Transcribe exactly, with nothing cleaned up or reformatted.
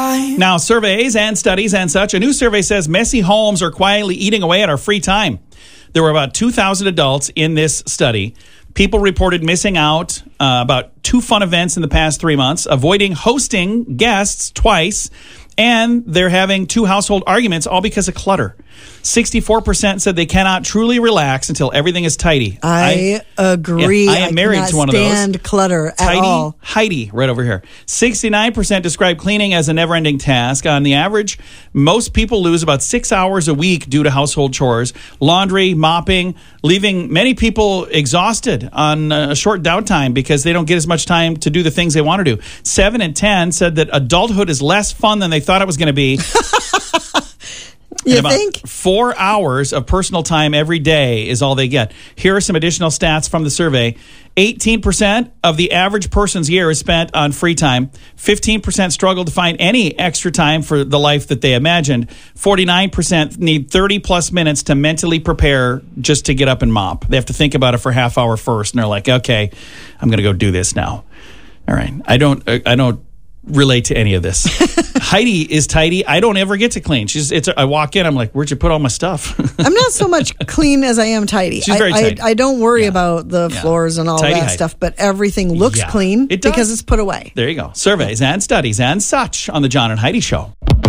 time. Now, surveys and studies and such. A new survey says messy homes are quietly eating away at our free time. There were about two thousand adults in this study. People reported missing out uh, about two fun events in the past three months, avoiding hosting guests twice, and they're having two household arguments, all because of clutter. sixty-four percent said they cannot truly relax until everything is tidy. I, I agree. Yeah, I am married I to one of those. stand clutter at Tidy all. Heidi, right over here. sixty-nine percent describe cleaning as a never-ending task. On the average, most people lose about six hours a week due to household chores, laundry, mopping, leaving many people exhausted on a short downtime because they don't get as much time to do the things they want to do. Seven and ten said that adulthood is less fun than they thought it was going to be. You about think? Four hours of personal time every day is all they get. Here are some additional stats from the survey. eighteen percent of the average person's year is spent on free time. fifteen percent struggle to find any extra time for the life that they imagined. forty-nine percent need thirty plus minutes to mentally prepare just to get up and mop. They have to think about it for a half hour first, and they're like, okay, I'm going to go do this now. All right. I don't, I don't relate to any of this. Heidi is tidy. I don't ever get to clean. She's. It's. I walk in. I'm like, where'd you put all my stuff? I'm not so much clean as I am tidy. She's very I, tidy. I, I don't worry Yeah. about the Yeah. floors and all Tidy that Heidi. stuff, but everything looks Yeah. clean It does. because it's put away. There you go. Surveys and studies and such on the John and Heidi Show.